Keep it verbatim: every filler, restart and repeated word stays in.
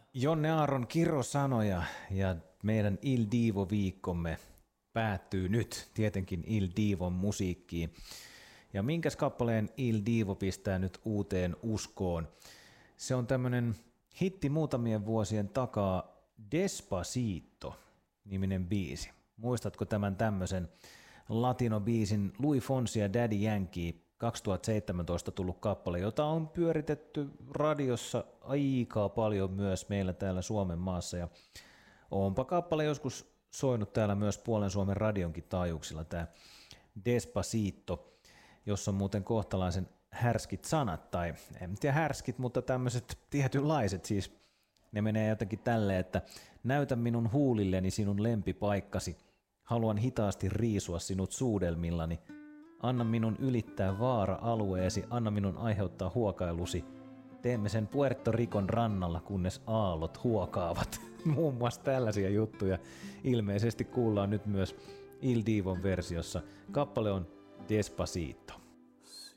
Jonne Aaron kirosanoja ja meidän Il Divo-viikkomme päättyy nyt tietenkin Il Divon musiikkiin. Ja minkäs kappaleen Il Divo pistää nyt uuteen uskoon? Se on tämmönen hitti muutamien vuosien takaa, Despacito-niminen biisi. Muistatko tämän tämmöisen latino-biisin? Luis Fonsi ja Daddy Yankee kaksituhattaseitsemäntoista tullut kappale, jota on pyöritetty radiossa aikaa paljon myös meillä täällä Suomen maassa. Ja onpa kappale joskus soinut täällä myös Puolen Suomen radionkin taajuuksilla, tämä Despacito, jossa on muuten kohtalaisen härskit sanat, tai en tiedä härskit, mutta tämmöiset tietynlaiset, siis ne menee jotenkin tälleen, että näytä minun huulilleni sinun lempipaikkasi, haluan hitaasti riisua sinut suudelmillani, anna minun ylittää vaara-alueesi, anna minun aiheuttaa huokailusi, teemme sen Puerto Ricon rannalla, kunnes aallot huokaavat. Muun muassa tällaisia juttuja ilmeisesti kuullaan nyt myös Il Divon versiossa. Kappale on Despacito.